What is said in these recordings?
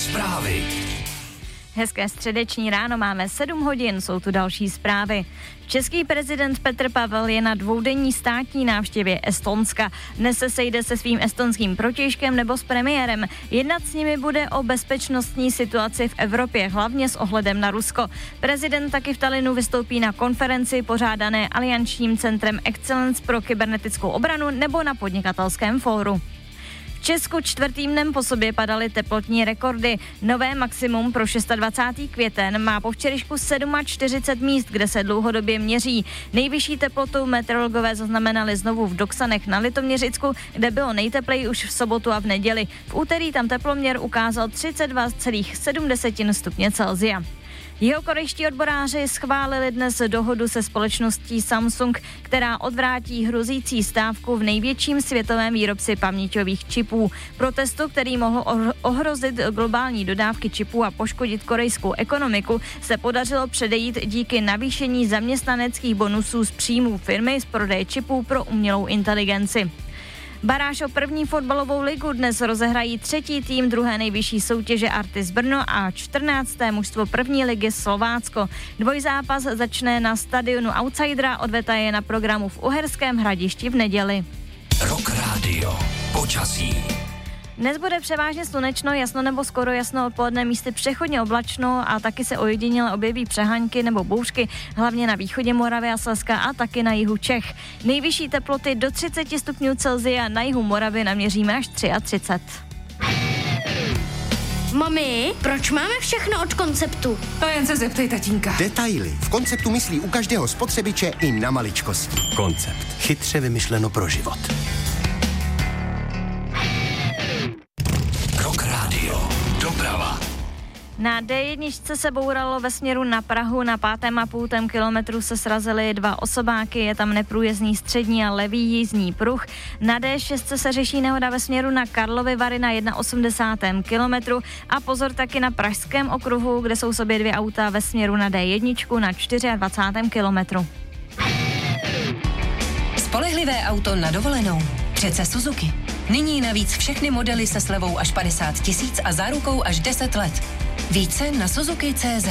Zprávy. Hezké středeční ráno, máme 7 hodin, jsou tu další zprávy. Český prezident Petr Pavel je na dvoudenní státní návštěvě Estonska. Dnes se sejde se svým estonským protějškem nebo s premiérem. Jednat s nimi bude o bezpečnostní situaci v Evropě, hlavně s ohledem na Rusko. Prezident taky v Tallinnu vystoupí na konferenci pořádané Aliančním centrem Excellence pro kybernetickou obranu nebo na podnikatelském fóru. V Česku 4. dnem po sobě padaly teplotní rekordy. Nové maximum pro 26. květen má po včerejšku 47 míst, kde se dlouhodobě měří. Nejvyšší teplotu meteorologové zaznamenali znovu v Doksanech na Litoměřicku, kde bylo nejtepleji už v sobotu a v neděli. V úterý tam teploměr ukázal 32,7 stupně Celsia. Jihokorejští odboráři schválili dnes dohodu se společností Samsung, která odvrátí hrozící stávku v největším světovém výrobci paměťových čipů. Protestu, který mohl ohrozit globální dodávky čipů a poškodit korejskou ekonomiku, se podařilo předejít díky navýšení zaměstnaneckých bonusů z příjmů firmy z prodeje čipů pro umělou inteligenci. Baráž o první fotbalovou ligu dnes rozehrají 3. tým druhé nejvyšší soutěže Artis Brno a 14. mužstvo první ligy Slovácko. Dvojzápas začne na stadionu Outsidera, odveta je na programu v Uherském Hradišti v neděli. Rock Radio. Počasí. Dnes bude převážně slunečno, jasno nebo skoro jasno, odpoledne místy přechodně oblačno a taky se ojediněle objeví přehánky nebo bouřky, hlavně na východě Moravy a Slezska a taky na jihu Čech. Nejvyšší teploty do 30 stupňů Celsia, na jihu Moravy naměříme až 33. Mami, proč máme všechno od Konceptu? To jen se zeptej tatínka. Detaily. V Konceptu myslí u každého spotřebiče i na maličkosti. Koncept. Chytře vymyšleno pro život. Rock Radio. Doprava. Na D1 se bouralo ve směru na Prahu, na 5,5 kilometru se srazily 2 osobáky, je tam neprůjezdný střední a levý jízdní pruh. Na D6 se řeší nehoda ve směru na Karlovy Vary na 81. kilometru a pozor taky na Pražském okruhu, kde jsou sobě 2 auta ve směru na D1 na 24. kilometru. Spolehlivé auto na dovolenou. Přece Suzuki. Nyní navíc všechny modely se slevou až 50 000 a zárukou až 10 let. Více na Suzuki.cz.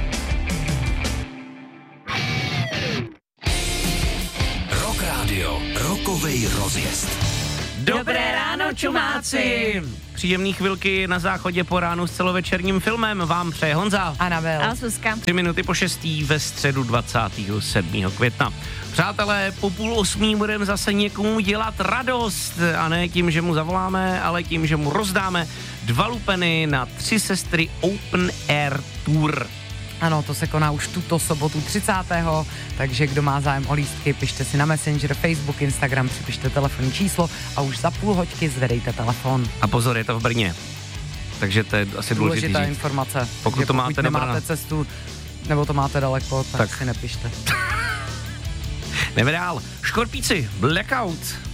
Rock Radio. Rokovej rozjezd. Dobré ráno, čumáci! Příjemný chvilky na záchodě po ránu s celovečerním filmem vám přeje Honza. Anabel. A Zuzka. 3 minuty po 6. ve středu 27. května. Přátelé, po 7:30 budeme zase někomu dělat radost. A ne tím, že mu zavoláme, ale tím, že mu rozdáme 2 lupeny na 3 sestry Open Air Tour. Ano, to se koná už tuto sobotu 30. Takže kdo má zájem o lístky, pište si na Messenger, Facebook, Instagram, připište telefonní číslo a už za půl hoďky zvedejte telefon. A pozor, je to v Brně. Takže to je asi důležitý Důležitá říct. informace. Pokud to máte nemáte cestu, nebo to máte daleko, tak si nepište. Jdeme dál. Škorpíci, Blackout.